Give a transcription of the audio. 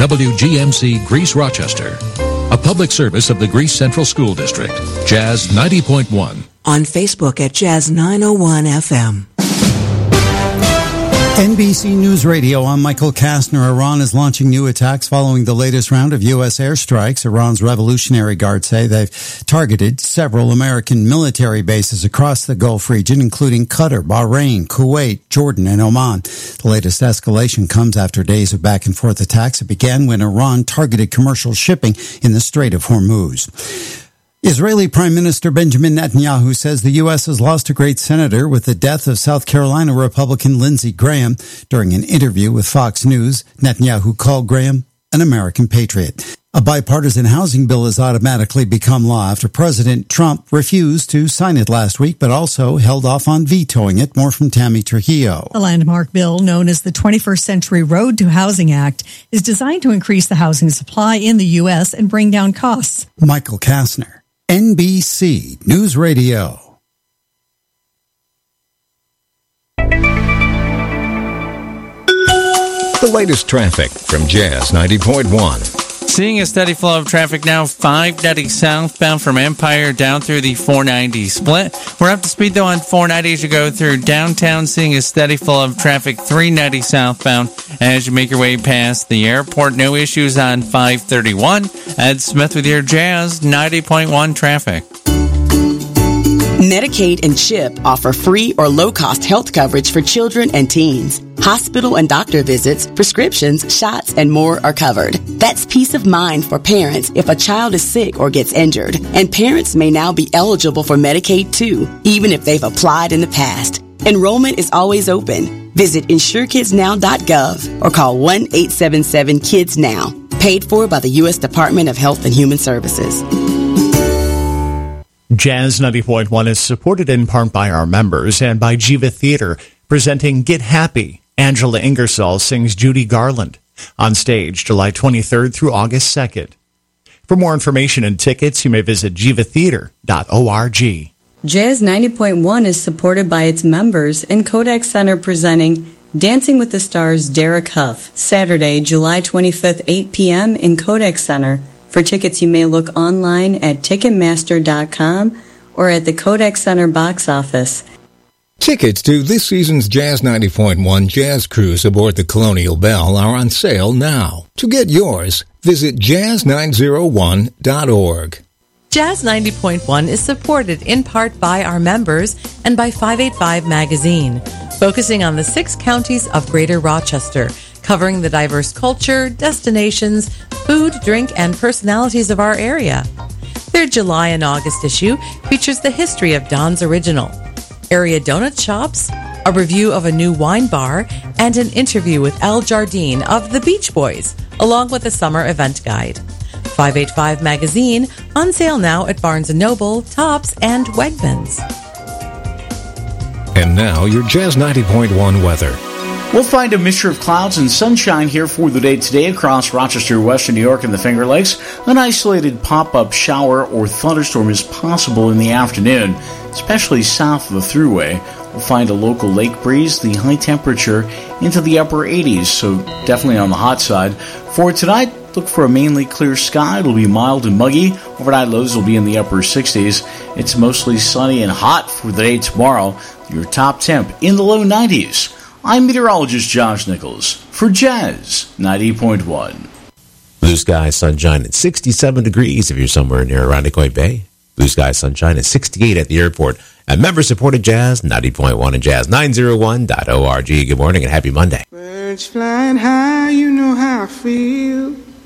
WGMC Greece Rochester. A public service of the Greece Central School District. Jazz 90.1. On Facebook at Jazz 901 FM. NBC News Radio, I'm Michael Kastner. Iran is launching new attacks following the latest round of U.S. airstrikes. Iran's Revolutionary Guard say they've targeted several American military bases across the Gulf region, including Qatar, Bahrain, Kuwait, Jordan, and Oman. The latest escalation comes after days of back-and-forth attacks. It began when Iran targeted commercial shipping in the Strait of Hormuz. Israeli Prime Minister Benjamin Netanyahu says the U.S. has lost a great senator with the death of South Carolina Republican Lindsey Graham. During an interview with Fox News, Netanyahu called Graham an American patriot. A bipartisan housing bill has automatically become law after President Trump refused to sign it last week, but also held off on vetoing it. More from Tammy Trujillo. The landmark bill, known as the 21st Century Road to Housing Act, is designed to increase the housing supply in the U.S. and bring down costs. Michael Kastner, NBC News Radio. The latest traffic from Jazz 90.1. Seeing a steady flow of traffic now, 590 southbound from Empire down through the 490 split. We're up to speed, though, on 490 as you go through downtown, seeing a steady flow of traffic, 390 southbound as you make your way past the airport. No issues on 531. Ed Smith with your Jazz 90.1 traffic. Medicaid and CHIP offer free or low-cost health coverage for children and teens. Hospital and doctor visits, prescriptions, shots, and more are covered. That's peace of mind for parents if a child is sick or gets injured. And parents may now be eligible for Medicaid too, even if they've applied in the past. Enrollment is always open. Visit InsureKidsNow.gov or call 1-877-KIDS-NOW. Paid for by the U.S. Department of Health and Human Services. Jazz 90.1 is supported in part by our members and by Jiva Theater, presenting Get Happy. Angela Ingersoll sings Judy Garland on stage July 23rd through August 2nd. For more information and tickets, you may visit jivatheater.org. Jazz 90.1 is supported by its members and Kodak Center presenting Dancing with the Stars Derek Huff, Saturday, July 25th, 8 p.m. in Kodak Center. For tickets, you may look online at Ticketmaster.com or at the Kodak Center box office. Tickets to this season's Jazz 90.1 Jazz Cruise aboard the Colonial Belle are on sale now. To get yours, visit jazz901.org. Jazz 90.1 is supported in part by our members and by 585 Magazine, focusing on the 6 counties of Greater Rochester, covering the diverse culture, destinations, food, drink, and personalities of our area. Their July and August issue features the history of Don's Original, area donut shops, a review of a new wine bar, and an interview with Al Jardine of the Beach Boys, along with a summer event guide. 585 Magazine, on sale now at Barnes & Noble, Tops, and Wegmans. And now, your Jazz 90.1 weather. We'll find a mixture of clouds and sunshine here for the day today across Rochester, Western New York, and the Finger Lakes. An isolated pop-up shower or thunderstorm is possible in the afternoon, especially south of the Thruway. We'll find a local lake breeze, the high temperature into the upper 80s, so definitely on the hot side. For tonight, look for a mainly clear sky. It'll be mild and muggy. Overnight lows will be in the upper 60s. It's mostly sunny and hot for the day tomorrow. Your top temp in the low 90s. I'm meteorologist Josh Nichols for Jazz 90.1. Blue sky, sunshine at 67 degrees if you're somewhere near Irondequoit Bay. Blue sky, sunshine at 68 at the airport. And member-supported Jazz 90.1 and Jazz901.org. Good morning and happy Monday. Birds flying high, you know how I feel.